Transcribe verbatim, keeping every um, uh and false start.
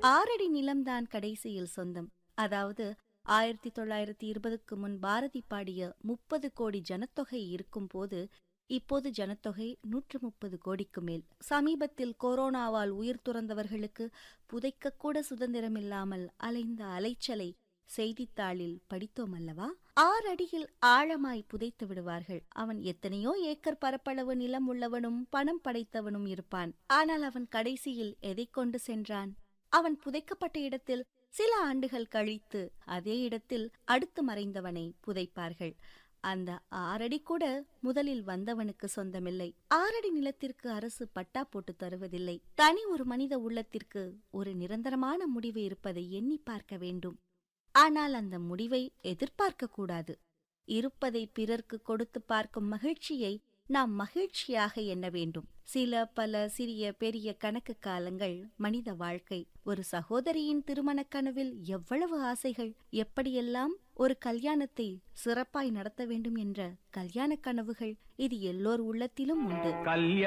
ஆறடி நிலம்தான் கடைசியில் சொந்தம். அதாவது ஆயிரத்தி தொள்ளாயிரத்தி இருபதுக்கு முன் பாரதி பாடிய முப்பது கோடி ஜனத்தொகை இருக்கும் போது இப்போது ஜனத்தொகை நூற்று முப்பது கோடிக்கு மேல். சமீபத்தில் கொரோனாவால் உயிர் துறந்தவர்களுக்கு புதைக்கக்கூட சுதந்திரமில்லாமல் அலைந்த அலைச்சலை செய்தித்தாளில் படித்தோம் அல்லவா? ஆறடியில் ஆழமாய் புதைத்து விடுவார்கள். அவன் எத்தனையோ ஏக்கர் பரப்பளவு நிலம் உள்ளவனும் பணம் படைத்தவனும் இருப்பான். ஆனால் அவன் கடைசியில் எதை கொண்டு சென்றான்? அவன் புதைக்கப்பட்ட இடத்தில் சில ஆண்டுகள் கழித்து அதே இடத்தில் அடுத்து மறைந்தவனை புதைப்பார்கள். அந்த ஆறடி கூட முதலில் வந்தவனுக்கு சொந்தமில்லை. ஆறடி நிலத்திற்கு அரசு பட்டா போட்டு தருவதில்லை. தனி ஒரு மனித உள்ளத்திற்கு ஒரு நிரந்தரமான முடிவு இருப்பதை எண்ணி பார்க்க வேண்டும். ஆனால் அந்த முடிவை எதிர்பார்க்க கூடாது. இருப்பதை பிறர்க்கு கொடுத்து பார்க்கும் மகிழ்ச்சியை நாம் மகிழ்ச்சியாக எண்ண வேண்டும். சில பல சிறிய பெரிய கணக்கு காலங்கள் மனித வாழ்க்கை. ஒரு சகோதரியின் திருமண கனவில் எவ்வளவு ஆசைகள்! எப்படியெல்லாம் ஒரு கல்யாணத்தை சிறப்பாய் நடத்த வேண்டும் என்ற கல்யாண கனவுகள்! இது எல்லோர் உள்ளத்திலும் உண்டு.